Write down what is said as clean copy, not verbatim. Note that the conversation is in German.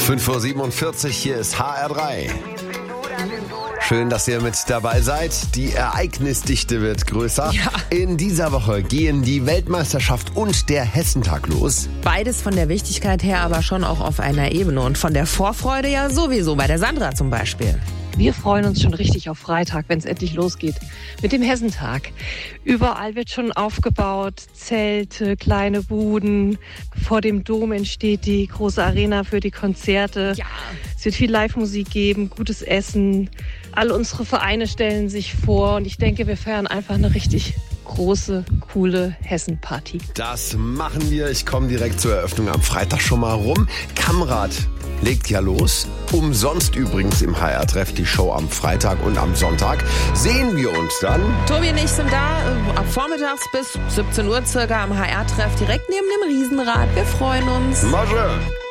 5:47 Uhr, hier ist HR3. Schön, dass ihr mit dabei seid. Die Ereignisdichte wird größer. Ja. In dieser Woche gehen die Weltmeisterschaft und der Hessentag los. Beides von der Wichtigkeit her aber schon auch auf einer Ebene und von der Vorfreude ja sowieso, bei der Sandra zum Beispiel. Wir freuen uns schon richtig auf Freitag, wenn es endlich losgeht mit dem Hessentag. Überall wird schon aufgebaut, Zelte, kleine Buden. Vor dem Dom entsteht die große Arena für die Konzerte. Ja. Es wird viel Live-Musik geben, gutes Essen. All unsere Vereine stellen sich vor und ich denke, wir feiern einfach eine richtig große, coole Hessen-Party. Das machen wir. Ich komme direkt zur Eröffnung am Freitag schon mal rum. Kammrad legt ja los. Umsonst übrigens im HR-Treff die Show am Freitag und am Sonntag. Sehen wir uns dann. Tobi und ich sind da ab vormittags bis 17 Uhr circa am HR-Treff direkt neben dem Riesenrad. Wir freuen uns. Masche!